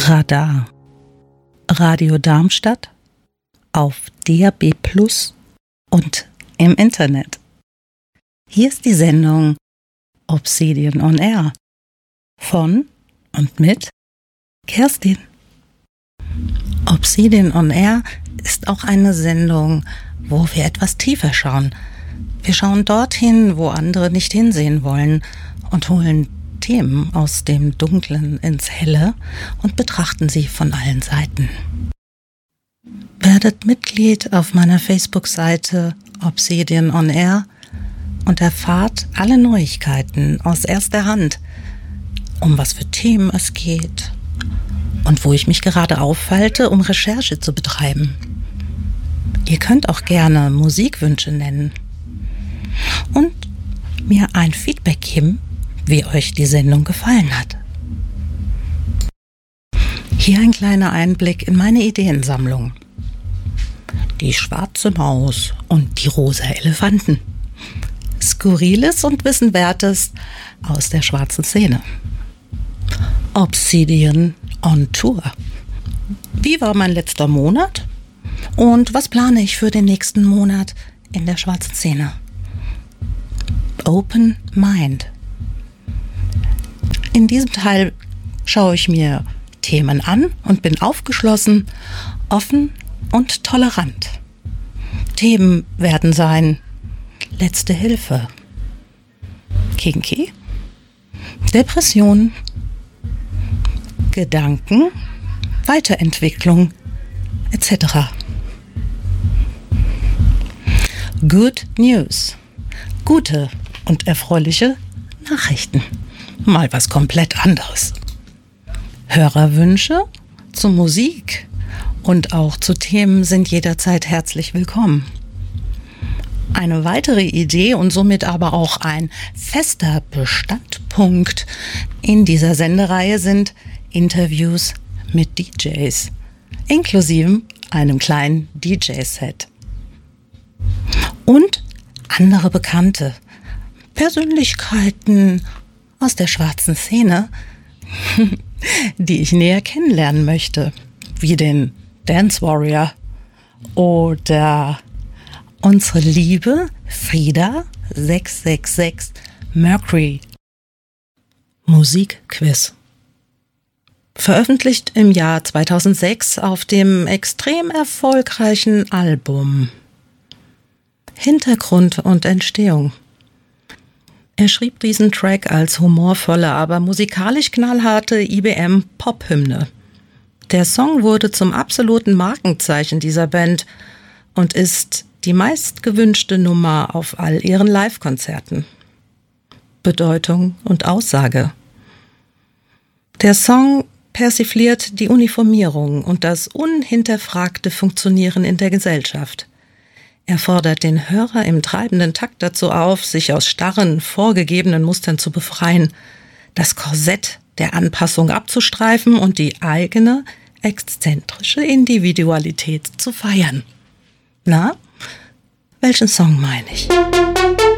Radar. Radio Darmstadt auf DAB+ und im Internet. Hier ist die Sendung Obsidian on Air von und mit Kerstin. Obsidian on Air ist auch eine Sendung, wo wir etwas tiefer schauen. Wir schauen dorthin, wo andere nicht hinsehen wollen und holen Themen aus dem Dunklen ins Helle und betrachten sie von allen Seiten. Werdet Mitglied auf meiner Facebook-Seite Obsidian on Air und erfahrt alle Neuigkeiten aus erster Hand, um was für Themen es geht und wo ich mich gerade aufhalte, um Recherche zu betreiben. Ihr könnt auch gerne Musikwünsche nennen und mir ein Feedback geben, wie euch die Sendung gefallen hat. Hier ein kleiner Einblick in meine Ideensammlung. Die schwarze Maus und die rosa Elefanten. Skurriles und Wissenwertes aus der schwarzen Szene. Obsidian on Tour. Wie war mein letzter Monat? Und was plane ich für den nächsten Monat in der schwarzen Szene? Open Mind. In diesem Teil schaue ich mir Themen an und bin aufgeschlossen, offen und tolerant. Themen werden sein: Letzte Hilfe, Kinky, Depression, Gedanken, Weiterentwicklung etc. Good News, gute und erfreuliche Nachrichten. Mal was komplett anderes. Hörerwünsche zu Musik und auch zu Themen sind jederzeit herzlich willkommen. Eine weitere Idee und somit aber auch ein fester Bestandpunkt in dieser Sendereihe sind Interviews mit DJs, inklusive einem kleinen DJ-Set. Und andere bekannte Persönlichkeiten aus der schwarzen Szene, die ich näher kennenlernen möchte, wie den Dance Warrior oder unsere liebe Frieda 666 Mercury. Musikquiz. Veröffentlicht im Jahr 2006 auf dem extrem erfolgreichen Album. Hintergrund und Entstehung. Er schrieb diesen Track als humorvolle, aber musikalisch knallharte IBM-Pop-Hymne. Der Song wurde zum absoluten Markenzeichen dieser Band und ist die meistgewünschte Nummer auf all ihren Live-Konzerten. Bedeutung und Aussage. Der Song persifliert die Uniformierung und das unhinterfragte Funktionieren in der Gesellschaft. Er fordert den Hörer im treibenden Takt dazu auf, sich aus starren, vorgegebenen Mustern zu befreien, das Korsett der Anpassung abzustreifen und die eigene, exzentrische Individualität zu feiern. Na, welchen Song meine ich?